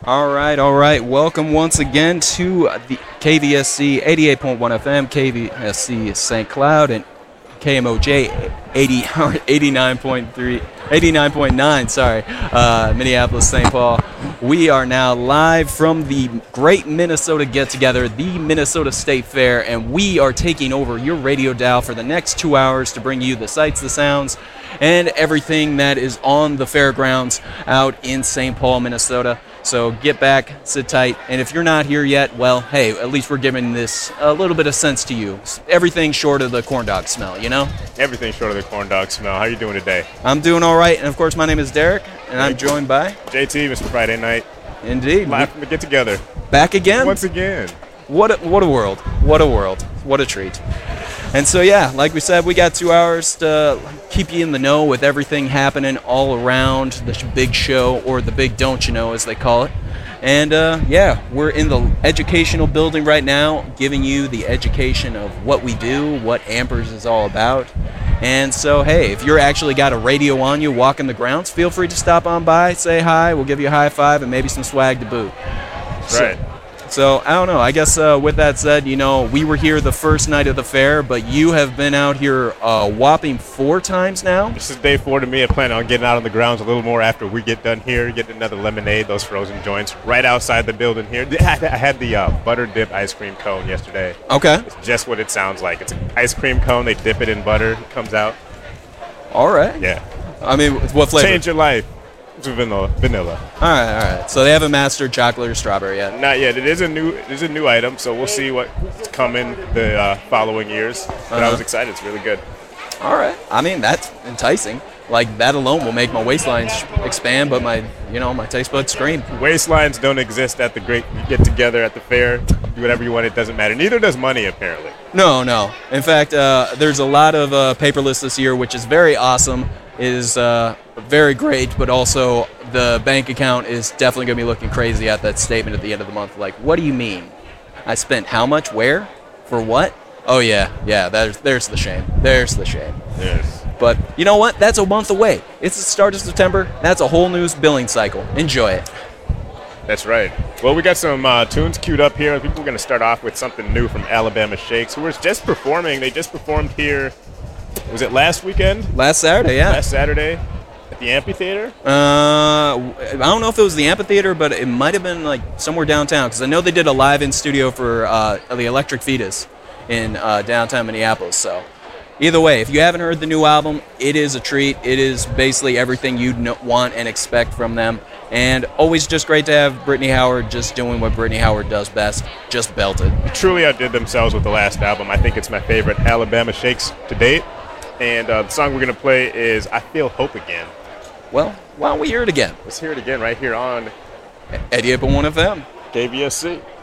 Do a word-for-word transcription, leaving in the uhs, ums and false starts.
All right, all right. Welcome once again to the K V S C eighty-eight point one F M, K V S C Saint Cloud, and K M O J eighty, eighty-nine point three, eighty-nine point nine, sorry, uh, Minneapolis, Saint Paul. We are now live from the Great Minnesota Get-Together, the Minnesota State Fair, and we are taking over your radio dial for the next two hours to bring you the sights, the sounds, and everything that is on the fairgrounds out in Saint Paul, Minnesota. So get back, sit tight, and if you're not here yet, well, hey, at least we're giving this a little bit of sense to you. Everything short of the corn dog smell, you know? Everything short of the corn dog smell. How are you doing today? I'm doing all right, and of course, my name is Derek, and I'm joined by... J T, Mister Friday Night. Indeed. Live from the Get-Together. Back again? Once again. What a, what a world. What a world. What a treat. And so, yeah, like we said, we got two hours to keep you in the know with everything happening all around the big show, or the big don't you know, as they call it. And, uh, yeah, we're in the educational building right now, giving you the education of what we do, what Ampers is all about. And so, hey, if you're actually got a radio on you walking the grounds, feel free to stop on by, say hi, we'll give you a high five, and maybe some swag to boot. That's right. So, So, I don't know. I guess uh, with that said, you know, we were here the first night of the fair, but you have been out here a whopping four times now. This is day four to me. I plan on getting out on the grounds a little more after we get done here, getting another lemonade, those frozen joints, right outside the building here. I had the uh, butter dip ice cream cone yesterday. Okay. It's just what it sounds like. It's an ice cream cone. They dip it in butter. It comes out. All right. Yeah. I mean, what flavor? Change your life. It's vanilla. Vanilla. All right, all right. So they haven't mastered chocolate or strawberry yet. Not yet. It is a new. It is a new item, so we'll see what's coming the uh, following years. But Uh-huh. I was excited. It's really good. All right. I mean, that's enticing. Like, that alone will make my waistline sh- expand, but my, you know, my taste buds scream. Waistlines don't exist at the great get together at the fair. Do whatever you want. It doesn't matter. Neither does money, apparently. No, no. In fact, uh, there's a lot of uh, paperless this year, which is very awesome. It is uh, very great, but also the bank account is definitely going to be looking crazy at that statement at the end of the month. Like, what do you mean? I spent how much? Where? For what? Oh, yeah. Yeah, there's, there's the shame. There's the shame. Yes. But you know what? That's a month away. It's the start of September. That's a whole new billing cycle. Enjoy it. That's right. Well, we got some uh, tunes queued up here. I think we're going to start off with something new from Alabama Shakes, who was just performing. They just performed here. Was it last weekend? Last Saturday, yeah. Last Saturday at the amphitheater? Uh, I don't know if it was the amphitheater, but it might have been like somewhere downtown, because I know they did a live in studio for uh, the Electric Fetus in uh, downtown Minneapolis. So either way, if you haven't heard the new album, it is a treat. It is basically everything you'd know, want and expect from them. And always just great to have Brittany Howard just doing what Brittany Howard does best, just belted. Truly outdid themselves with the last album. I think it's my favorite Alabama Shakes to date. And uh, the song we're going to play is I Feel Hope Again. Well, why don't we hear it again? Let's hear it again right here on eighty-eight point one F M. K V S C.